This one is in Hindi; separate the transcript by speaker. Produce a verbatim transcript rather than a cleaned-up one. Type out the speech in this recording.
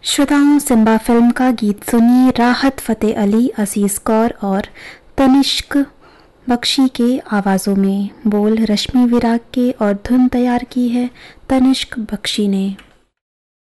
Speaker 1: श्रोताओं, सिम्बा फिल्म का गीत सुनिए राहत फ़तेह अली, अजीज़ कौर और तनिष्क बख्शी के आवाज़ों में। बोल रश्मि विराग के और धुन तैयार की है तनिष्क बख्शी ने।